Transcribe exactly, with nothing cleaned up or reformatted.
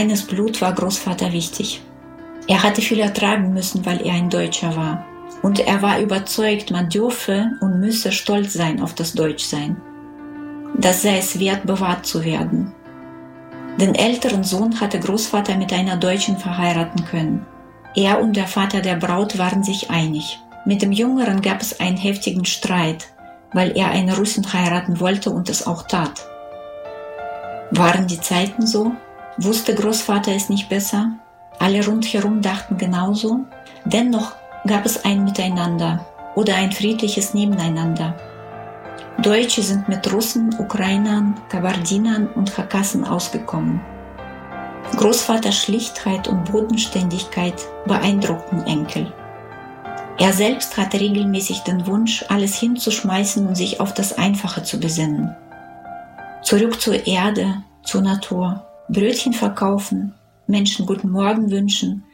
Reines Blut war Großvater wichtig. Er hatte viel ertragen müssen, weil er ein Deutscher war. Und er war überzeugt, man dürfe und müsse stolz sein auf das Deutschsein. Das sei es wert, bewahrt zu werden. Den älteren Sohn hatte Großvater mit einer Deutschen verheiraten können. Er und der Vater der Braut waren sich einig. Mit dem Jüngeren gab es einen heftigen Streit, weil er eine Russin heiraten wollte und es auch tat. Waren die Zeiten so? Wusste Großvater es nicht besser? Alle rundherum dachten genauso? Dennoch gab es ein Miteinander oder ein friedliches Nebeneinander. Deutsche sind mit Russen, Ukrainern, Kabardinern und Chakassen ausgekommen. Großvaters Schlichtheit und Bodenständigkeit beeindruckten Enkel. Er selbst hatte regelmäßig den Wunsch, alles hinzuschmeißen und sich auf das Einfache zu besinnen. Zurück zur Erde, zur Natur, Brötchen verkaufen, Menschen guten Morgen wünschen,